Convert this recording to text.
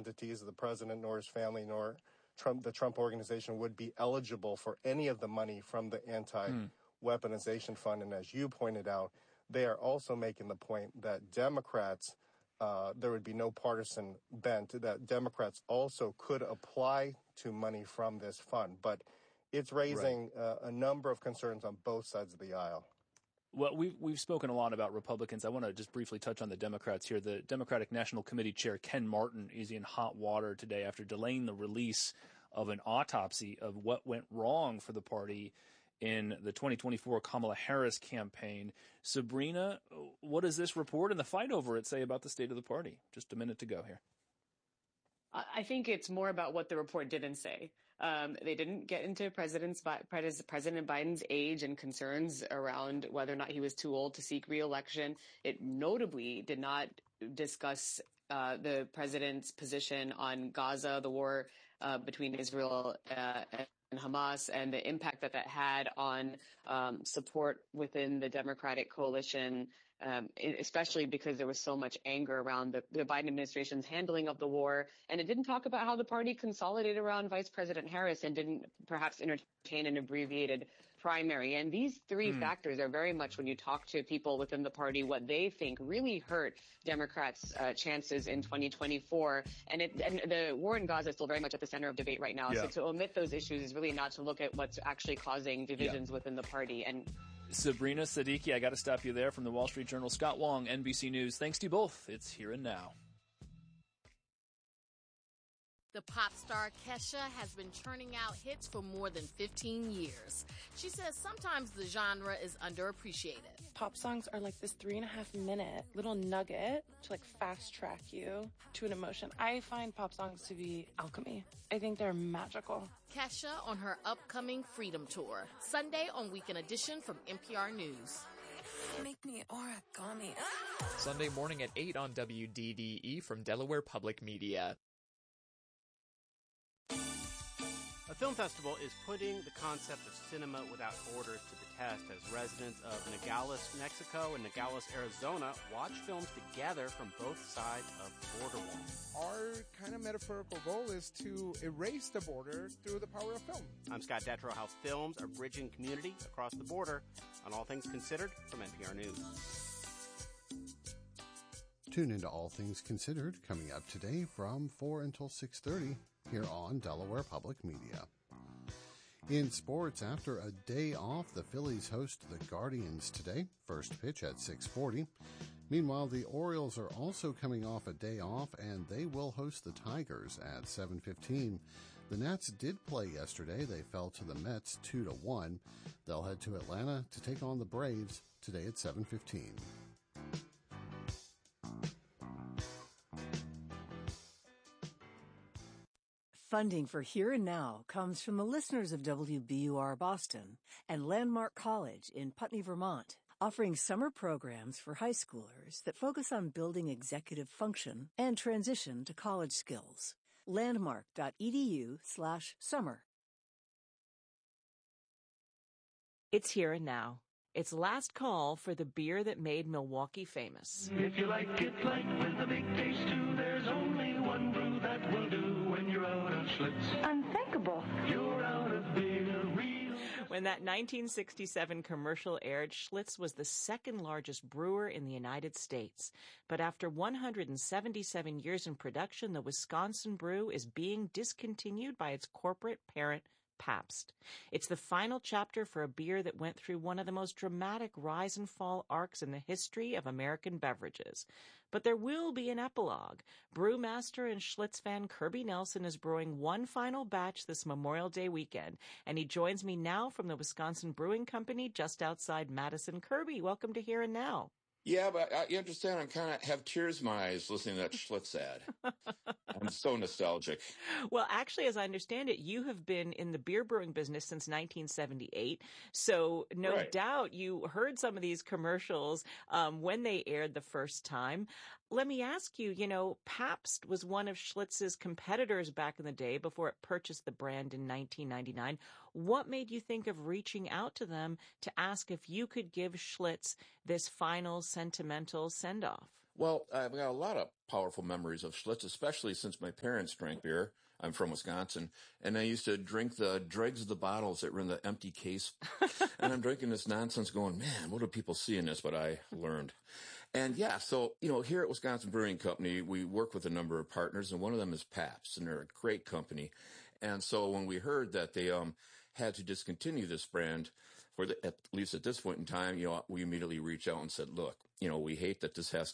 entities, the president nor his family nor the Trump organization would be eligible for any of the money from the anti-weaponization fund. And as you pointed out, they are also making the point that Democrats, there would be no partisan bent, that Democrats also could apply to money from this fund. But it's raising a number of concerns on both sides of the aisle. Well, we've spoken a lot about Republicans. I want to just briefly touch on the Democrats here. The Democratic National Committee Chair Ken Martin is in hot water today after delaying the release of an autopsy of what went wrong for the party in the 2024 Kamala Harris campaign. Sabrina, what does this report and the fight over it say about the state of the party? Just a minute to go here. I think it's more about what the report didn't say. They didn't get into President Biden's age and concerns around whether or not he was too old to seek re-election. It notably did not discuss the president's position on Gaza, the war between Israel and Hamas, and the impact that had on support within the Democratic coalition, especially because there was so much anger around the Biden administration's handling of the war. And it didn't talk about how the party consolidated around Vice President Harris and didn't perhaps entertain an abbreviated primary. And these three factors are very much, when you talk to people within the party, what they think really hurt Democrats' chances in 2024. And the war in Gaza is still very much at the center of debate right now. So to omit those issues is really not to look at what's actually causing divisions within the party. And Sabrina Siddiqui, I got to stop you there from the Wall Street Journal. Scott Wong, NBC News. Thanks to you both. It's Here and Now. The pop star Kesha has been churning out hits for more than 15 years. She says sometimes the genre is underappreciated. Pop songs are like this 3.5-minute little nugget to like fast track you to an emotion. I find pop songs to be alchemy. I think they're magical. Kesha on her upcoming Freedom Tour, Sunday on Weekend Edition from NPR News. Make me origami. Sunday morning at 8 on WDDE from Delaware Public Media. A film festival is putting the concept of cinema without borders to the test as residents of Nogales, Mexico and Nogales, Arizona watch films together from both sides of the border wall. Our kind of metaphorical goal is to erase the border through the power of film. I'm Scott Detrow, how films are bridging community across the border on All Things Considered from NPR News. Tune into All Things Considered coming up today from 4 until 6:30 here on Delaware Public Media. In sports, after a day off, the Phillies host the Guardians today. First pitch at 6:40. Meanwhile, the Orioles are also coming off a day off, and they will host the Tigers at 7:15. The Nats did play yesterday. They fell to the Mets 2-1. They'll head to Atlanta to take on the Braves today at 7:15. Funding for Here and Now comes from the listeners of WBUR Boston and Landmark College in Putney, Vermont, offering summer programs for high schoolers that focus on building executive function and transition to college skills. Landmark.edu/summer. It's Here and Now. It's last call for the beer that made Milwaukee famous. If you like it light with a big taste too, there's only one brew that will do when you're out of Schlitz. Unthinkable. You're out of beer, real. When that 1967 commercial aired, Schlitz was the second largest brewer in the United States. But after 177 years in production, the Wisconsin brew is being discontinued by its corporate parent, Pabst. It's the final chapter for a beer that went through one of the most dramatic rise and fall arcs in the history of American beverages. But there will be an epilogue. Brewmaster and Schlitz fan Kirby Nelson is brewing one final batch this Memorial Day weekend, and he joins me now from the Wisconsin Brewing Company just outside Madison. Kirby, welcome to Here and Now. Yeah, but you understand, I kind of have tears in my eyes listening to that Schlitz ad. I'm so nostalgic. Well, actually, as I understand it, you have been in the beer brewing business since 1978. So no doubt you heard some of these commercials when they aired the first time. Let me ask you, Pabst was one of Schlitz's competitors back in the day before it purchased the brand in 1999. What made you think of reaching out to them to ask if you could give Schlitz this final sentimental send-off? Well, I've got a lot of powerful memories of Schlitz, especially since my parents drank beer. I'm from Wisconsin, and I used to drink the dregs of the bottles that were in the empty case. And I'm drinking this nonsense going, man, what do people see in this? But I learned. And yeah, so, here at Wisconsin Brewing Company, we work with a number of partners, and one of them is Pabst, and they're a great company. And so when we heard that they had to discontinue this brand, at least at this point in time, we immediately reached out and said, look, we hate that this has